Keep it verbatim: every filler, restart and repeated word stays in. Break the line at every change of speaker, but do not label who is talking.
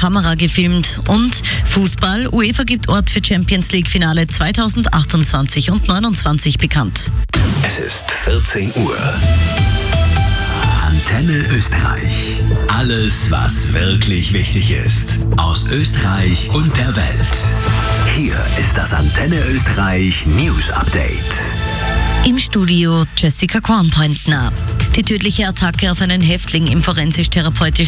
Kamera gefilmt. Und Fußball, UEFA gibt Ort für Champions League Finale zweitausendachtundzwanzig und neunundzwanzig bekannt.
Es ist vierzehn Uhr. Antenne Österreich. Alles, was wirklich wichtig ist. Aus Österreich und der Welt. Hier ist das Antenne Österreich News Update.
Im Studio Jessica Kornpointner. Die tödliche Attacke auf einen Häftling im forensisch-therapeutischen